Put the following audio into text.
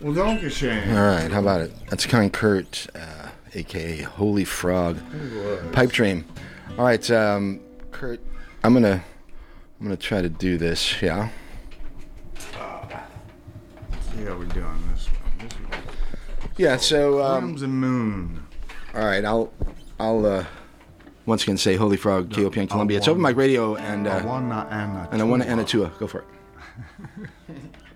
Well, Dankeschön. All right, how about it? That's kind Kurt, a.k.a. Holy Frog. Pipe Dream. All right, Kurt, I'm gonna try to do this, yeah? See how we're doing this one. Yeah, so... Crimson Moon. All right, I'll once again say Holy Frog, KOPN Columbia. It's Open Mic Radio, and I want to Anatua. Go for it.